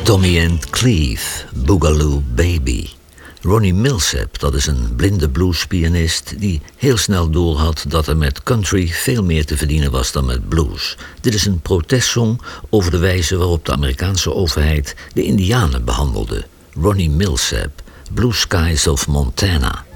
Tommy and Cleve, Boogaloo Baby. Ronnie Milsap, dat is een blinde bluespianist die heel snel doorhad dat er met country veel meer te verdienen was dan met blues. Dit is een protestsong over de wijze waarop de Amerikaanse overheid de Indianen behandelde. Ronnie Milsap, Blue Skies of Montana.